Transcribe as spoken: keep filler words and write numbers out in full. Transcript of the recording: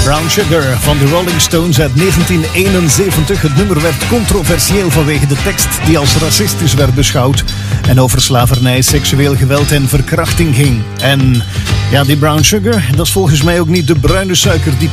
Brown Sugar van de Rolling Stones uit negentien eenenzeventig. Het nummer werd controversieel vanwege de tekst die als racistisch werd beschouwd en over slavernij, seksueel geweld en verkrachting ging. En ja, die Brown Sugar, dat is volgens mij ook niet de bruine suiker die